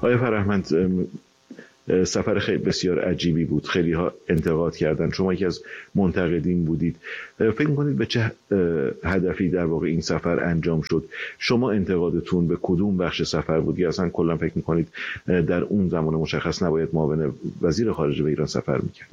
آقای فرهمند، سفر خیلی بسیار عجیبی بود، خیلی ها انتقاد کردن، شما یکی از منتقدین بودید. فکر می‌کنید به چه هدفی در واقع این سفر انجام شد؟ شما انتقادتون به کدوم بخش سفر بود یا اصلا کلا فکر می‌کنید در اون زمان مشخص نباید معاون وزیر خارجه به ایران سفر می‌کرد؟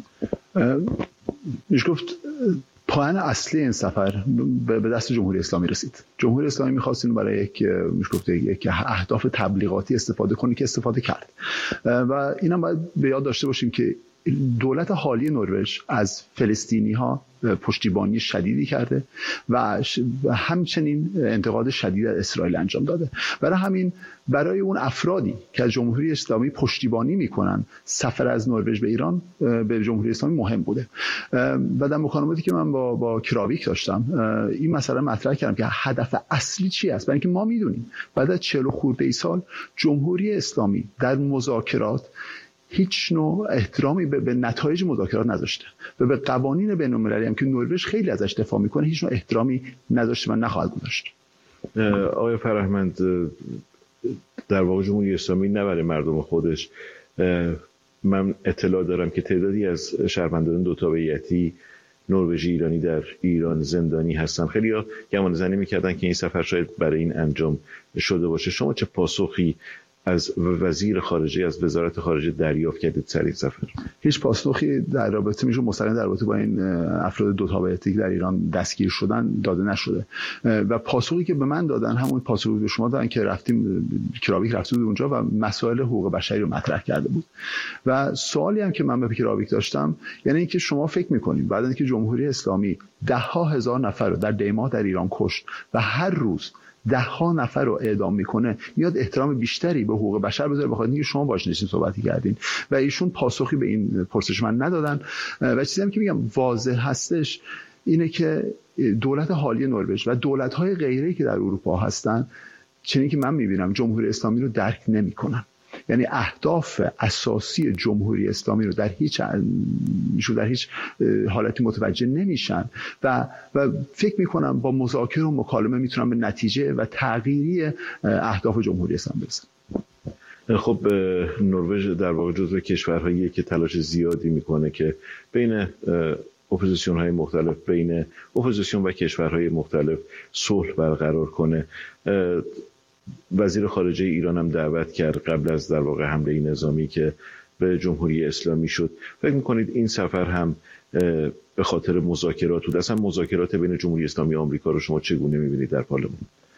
میشه گفت پایان اصلی این سفر به دست جمهوری اسلامی رسید. جمهوری اسلامی می‌خواست اینو برای یک اهداف تبلیغاتی استفاده کنه که استفاده کرد. و اینم باید به یاد داشته باشیم که دولت حالی نروژ از فلسطینی‌ها پشتیبانی شدیدی کرده و همچنین انتقاد شدید از اسرائیل انجام داده. برای همین برای اون افرادی که از جمهوری اسلامی پشتیبانی میکنن سفر از نروژ به ایران به جمهوری اسلامی مهم بوده. و در مکالماتی که من با کراویک داشتم این مسئله مطرح کردم که هدف اصلی چی است. برای اینکه ما میدونیم بعد از 40 خورده ای سال جمهوری اسلامی در مذاکرات هیچ نوع احترامی به نتایج مذاکرات نذاشته و به قوانین بین‌المللی هم که نروژ خیلی ازش دفاع میکنه هیچ نوع احترامی نذاشته و نخواهد گذاشت. آقای فرهمند، در واقع جمهوری اسلامی نه برای مردم خودش، من اطلاع دارم که تعدادی از شهروندان دو تابعیتی نروژی ایرانی در ایران زندانی هستن. خیلی‌ها گمان زنی می‌کردن که این سفر شاید برای این انجام شده باشه. شما چه پاسخی از وزیر خارجه، از وزارت خارجه دریافت کردید سر این سفر؟ هیچ پاسخی در رابطه میشه مستقیم در رابطه با این افراد دو تابعیتی که در ایران دستگیر شدن داده نشده و پاسخی که به من دادن همون پاسخی به شما دادن که رفتیم کراویک رفتیم اونجا و مسائل حقوق بشری رو مطرح کرده بود. و سوالی هم که من به کراویک داشتم یعنی اینکه شما فکر می‌کنید بعد از اینکه جمهوری اسلامی ده ها هزار نفر رو در دیماه در ایران کشت و هر روز ده ها نفر رو اعدام میکنه میاد احترام بیشتری به حقوق بشر بذاره بخاطر اینکه شما باش نشین صحبتی کردین و ایشون پاسخی به این پرسش من ندادن. و چیزی هم که میگم واضح هستش اینه که دولت حالی نروژ و دولت‌های غیری که در اروپا هستن چنین که من میبینم جمهوری اسلامی رو درک نمیکنن. یعنی اهداف اساسی جمهوری اسلامی رو در هیچ حالتی متوجه نمیشن و فکر میکنم با مذاکره و مکالمه میتونن به نتیجه و تغییری اهداف جمهوری اسلامی برسن. خب نروژ در واقع جزو کشورهاییه که تلاش زیادی میکنه که بین اپوزیسیون‌های مختلف، بین اپوزیسیون و کشورهای مختلف صلح برقرار کنه. وزیر خارجه ایران هم دعوت کرد قبل از در واقع حمله نظامی که به جمهوری اسلامی شد. فکر می‌کنید این سفر هم به خاطر مذاکرات بود؟ اصلا مذاکرات بین جمهوری اسلامی و آمریکا رو شما چگونه می‌بینید در پارلمان؟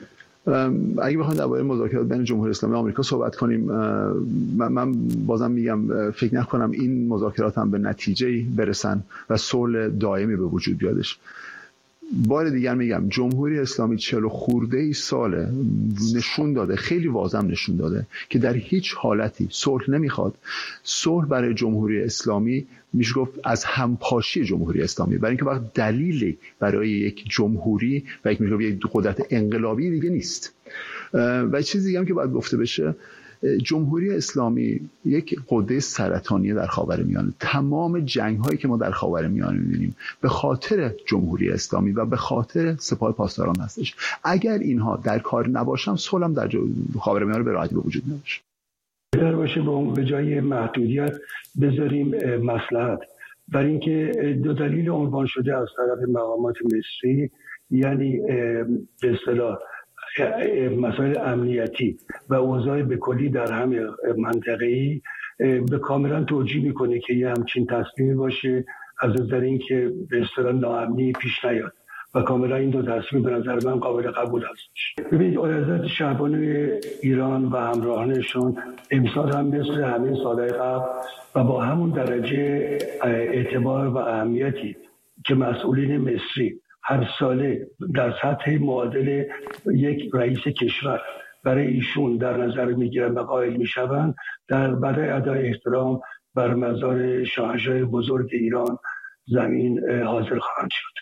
اگه بخوایم درباره مذاکرات بین جمهوری اسلامی و آمریکا صحبت کنیم، من بازم میگم فکر نکنم این مذاکرات هم به نتیجه‌ای برسن و صلح دائمی به وجود بیادش. بار دیگر میگم جمهوری اسلامی 40 خورده ای ساله نشون داده، خیلی واضح نشون داده که در هیچ حالتی صلح نمیخواد. صلح برای جمهوری اسلامی میشه گفت از همپاشی جمهوری اسلامی، برای اینکه وقت دلیلی برای یک جمهوری و یک قدرت انقلابی دیگه نیست. و چیزی دیگه هم که باید گفته بشه، جمهوری اسلامی یک قده سرطانی در خاورمیانه. تمام جنگ‌هایی که ما در خاورمیانه می‌بینیم به خاطر جمهوری اسلامی و به خاطر سپاه پاسداران هستش. اگر اینها در کار نباشن صلح هم در خاورمیانه به راحتی به وجود نمیاد. بهتر باشه به جای محدودیت بذاریم مصلحت. برای اینکه دو دلیل عنوان شده از طرف مقامات مصری، یعنی به اصطلاح مسائل امنیتی و اوضاع به کلی در همه منطقه‌ای، به کاملا توجیه میکنه که یه همچین تصمیمی باشه از نظر اینکه به اصطلاح ناامنی پیش نیاد و کاملا این دو تصمیم به نظر من قابل قبول هستش. ببینید حضرت شهبانوی ایران و همراهانشون امسال هم مثل همین سالهای قبل و با همون درجه اعتبار و اهمیتی که مسئولین مصری هر ساله در سطح معادل یک رئیس کشور برای ایشون در نظر میگیرن و قائل میشوند، برای ادای احترام بر مزار شاهنشاه بزرگ ایران زمین حاضر خواهند شد.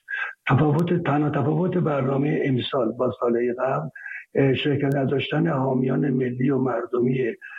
تفاوت برنامه امسال با سالهای قبل شرکت نداشتن حامیان ملی و مردمی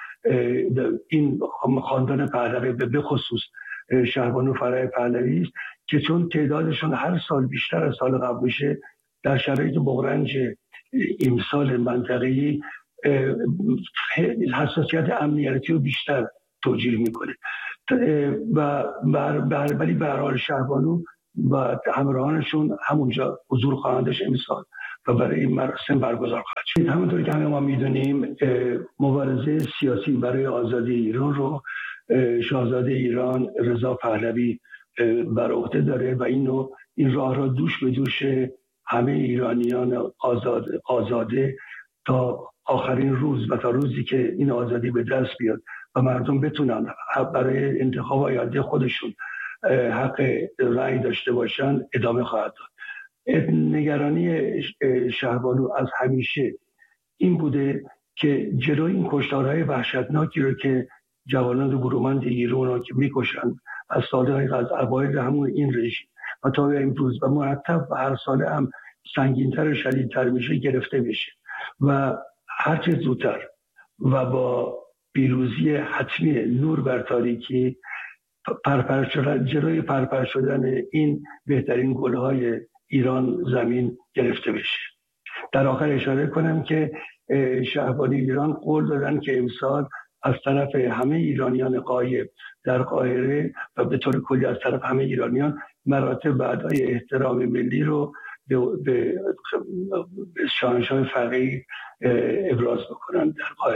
این خاندان پهلوی به خصوص شهبانو فرح پهلوی است که چون تعدادشون هر سال بیشتر از سال قبل میشه، در شرایط بغرنج امسال منطقه‌ای حساسیت امنیتی رو بیشتر توجیه میکنه و ولی به هر حال شهبانو و همراهانشون همونجا حضور خواهند داشت امسال و برای این مراسم برگزار خواهد شد. همونطوری که همه ما میدونیم مبارزه سیاسی برای آزادی ایران رو شاهزاده ایران رضا پهلوی بر عهده داره و این راه را دوش به دوش همه ایرانیان آزاده تا آخرین روز و تا روزی که این آزادی به دست بیاد و مردم بتونن برای انتخاب آینده خودشون حق رأی داشته باشن ادامه خواهد داد. نگرانی شهبانو از همیشه این بوده که جلوی این کشتارهای وحشتناکی رو که جوانان گروهمند ایران که میکشن از سالهای از اوایل همون این رژیم و تا امروز و مرتب و هر ساله هم سنگین‌تر و شدیدتر میشه گرفته بشه و هرچه زودتر و با پیروزی حتمی نور بر تاریکی جلوی پرپر شدن این بهترین گل‌های ایران زمین گرفته بشه. در آخر اشاره کنم که شهبانی ایران قول دادن که امسال از طرف همه ایرانیان غایب در قاهره و به طور کلی از طرف همه ایرانیان مراتب بعدای احترام ملی رو به شاهنشاه فقیه ابراز بکنن در قاهره.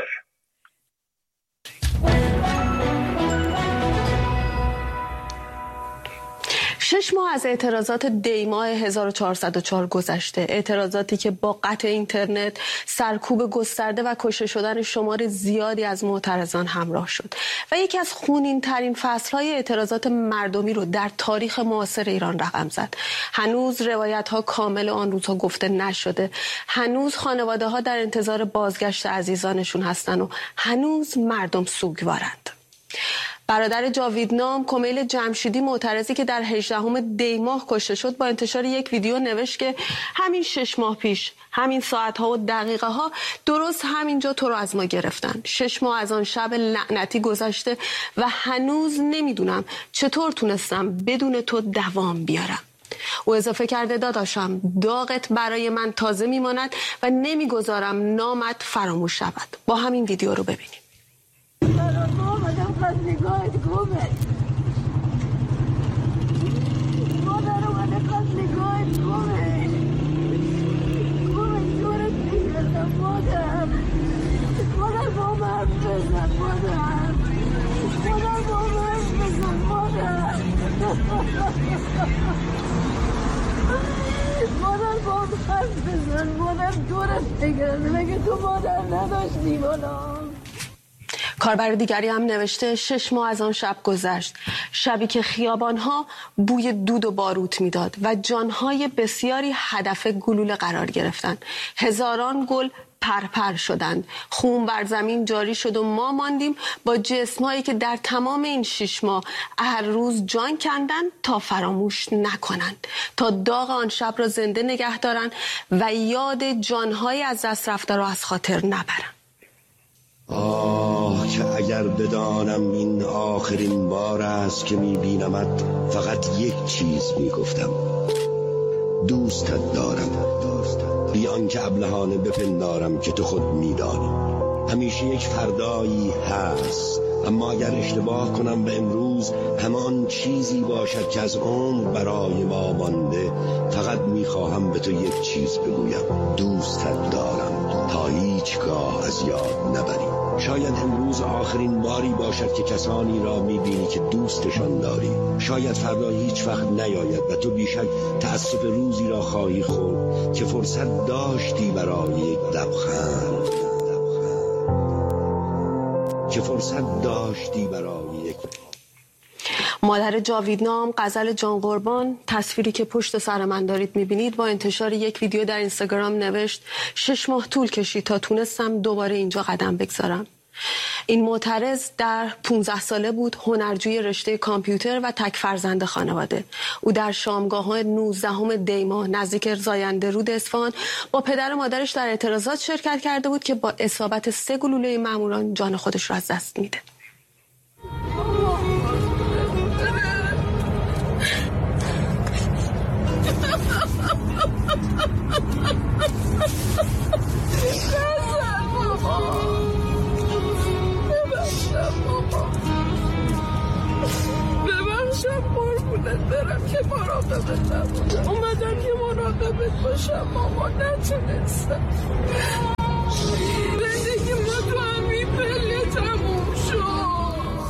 6 ماه از اعتراضات دی‌ماه 1404 گذشته، اعتراضاتی که با قطع اینترنت، سرکوب گسترده و کشته شدن شمار زیادی از معترضان همراه شد و یکی از خونین‌ترین فصل‌های اعتراضات مردمی رو در تاریخ معاصر ایران رقم زد. هنوز روایت‌ها کامل آن روزها گفته نشده، هنوز خانواده‌ها در انتظار بازگشت عزیزانشون هستن و هنوز مردم سوگوارند. برادر جاویدنام کمیل جمشیدی، معترضی که در 18 دی ماه کشته شد، با انتشار یک ویدیو نوشت که همین 6 ماه پیش، همین ساعت‌ها و دقیقه‌ها درست همینجا تو رو از ما گرفتن. 6 ماه از آن شب لعنتی گذشته و هنوز نمیدونم چطور تونستم بدون تو دوام بیارم. او اضافه کرده داداشم، داغت برای من تازه میماند و نمیگذارم نامت فراموش شود. با همین ویدیو رو ببینیم. از نگاهت گمه مادر اومده از نگاهت گمه دورت بگردم مادر با من بزن مادر با من بزن مادر با من بزن مادر دورت بگردم مگه تو مادر نداشتی مادر. کاربر دیگری هم نوشته 6 ماه از آن شب گذشت، شبی که خیابانها بوی دود و باروت میداد و جانهای بسیاری هدف گلوله قرار گرفتند. هزاران گل پرپر شدند، خون بر زمین جاری شد و ما ماندیم با جسمهایی که در تمام این 6 ماه هر روز جان کندند تا فراموش نکنند، تا داغ آن شب را زنده نگه دارند و یاد جانهای از دست رفته را از خاطر نبرند. آه که اگر بدانم این آخرین بار است که میبینمت، فقط یک چیز میگفتم: دوستت دارم، بیان که ابلهانه بپندارم که تو خود میدانی. همیشه یک فردایی هست، اما اگر اشتباه کنم به امروز همان چیزی باشد که از عمر برای ما مانده، فقط میخواهم به تو یک چیز بگویم: دوستت دارم تا هیچگاه از یاد نبری. شاید امروز آخرین باری باشد که کسانی را میبینی که دوستشان داری. شاید فردا هیچ وقت نیاید و تو بیشک تأسف روزی را خواهی خورد که فرصت داشتی برای یک لبخند، که فرصت داشتی برای یک. مادر جاویدنام، غزل جان قربان، تصویری که پشت سر من دارید میبینید، با انتشار یک ویدیو در اینستاگرام نوشت 6 ماه طول کشید تا تونستم دوباره اینجا قدم بگذارم. این معترض در 15 ساله بود، هنرجوی رشته کامپیوتر و تک فرزند خانواده. او در شامگاه 19 دی ماه نزدیک زاینده رود اصفهان با پدر و مادرش در اعتراضات شرکت کرده بود که با اصابت 3 گلوله ماموران جان خودش را از دست میده. بابا، ببخشم بابا، ببخشم قربونت برم که مراقبت نبودم. اومدم که مراقبت باشم ماما، نتونستم. زندگی ما تو همین پله تموم شد.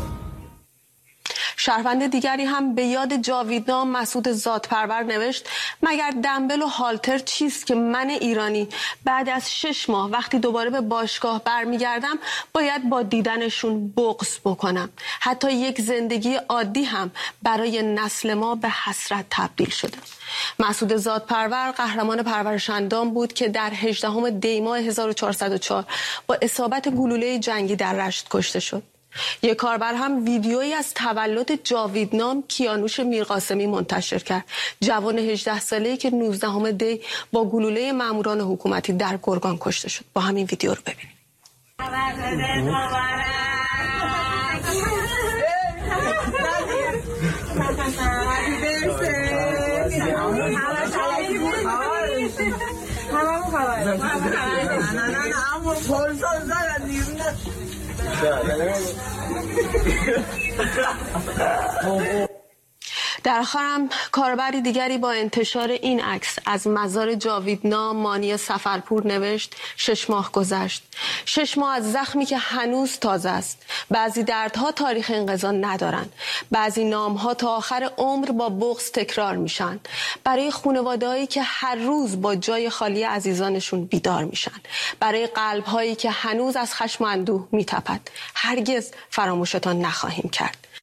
شهروند دیگری هم به یاد جاویدنام مسعود ذات‌پرور نوشت مگر دنبل و هالتر چیست که من ایرانی بعد از 6 ماه وقتی دوباره به باشگاه برمیگردم باید با دیدنشون بغض بکنم. حتی یک زندگی عادی هم برای نسل ما به حسرت تبدیل شده. مسعود ذات‌پرور قهرمان پرورش اندام بود که در 18 دی ماه 1404 با اصابت گلوله جنگی در رشت کشته شد. یک کاربر هم ویدیویی از تولد جاویدنام کیانوش میرقاسمی منتشر کرد. جوان 18 ساله‌ای که 19 دی با گلوله ماموران حکومتی در گرگان کشته شد. با همین ویدیو رو ببینید. در آخرم کاربری دیگری با انتشار این عکس از مزار جاویدنام مانی سفرپور نوشت 6 ماه گذشت. 6 ماه از زخمی که هنوز تازه است. بعضی دردها تاریخ انقضا ندارن. بعضی نامها تا آخر عمر با بغض تکرار میشن. برای خانواده‌هایی که هر روز با جای خالی عزیزانشون بیدار میشن. برای قلب‌هایی که هنوز از خشم و اندوه میتپد. هرگز فراموشتان نخواهیم کرد.